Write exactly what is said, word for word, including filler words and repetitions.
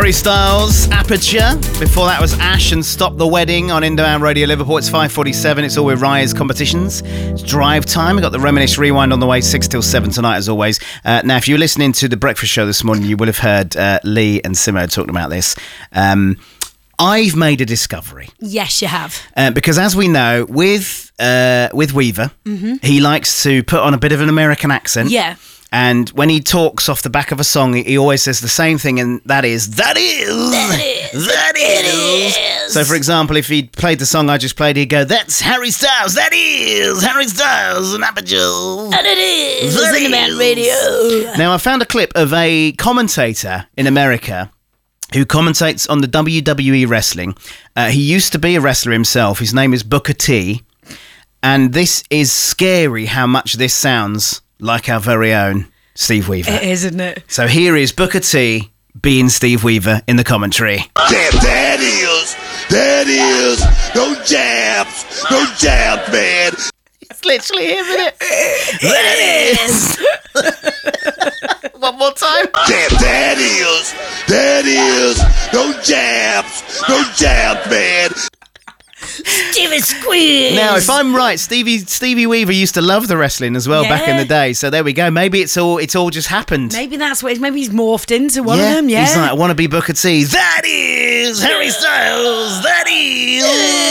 Harry Styles, Aperture. Before that was Ash and Stop the Wedding on Indoor Radio Liverpool. It's five forty-seven. It's all with Rise competitions. It's drive time. We've got the Reminisce Rewind on the way, six till seven tonight, as always. Uh, now, if you were listening to The Breakfast Show this morning, you would have heard uh, Lee and Simo talking about this. Um, I've made a discovery. Yes, you have. Uh, because as we know, with uh, with Weaver, mm-hmm. he likes to put on a bit of an American accent. Yeah. And when he talks off the back of a song, he always says the same thing, and that is, that is, that is, that is. is. So, for example, if he played the song I just played, he'd go, that's Harry Styles, that is Harry Styles, and Aperture. And it is, that it's is. Radio. Now, I found a clip of a commentator in America who commentates on the W W E wrestling. Uh, he used to be a wrestler himself. His name is Booker T. And this is scary how much this sounds like our very own Steve Weaver. It is, isn't it? So here is Booker T being Steve Weaver in the commentary. Damn, that is, that is, no jabs, no jabs, man. It's literally him, isn't it? That is. One more time. Damn, that is, that is, no jabs, no jabs, man. Stevie Squeeze. Now, if I'm right, Stevie Stevie Weaver used to love the wrestling as well yeah. back in the day. So there we go. Maybe it's all it's all just happened. Maybe that's what. Maybe he's morphed into one yeah. of them. Yeah. He's like, I want to be Booker T. That is Harry Styles. That is.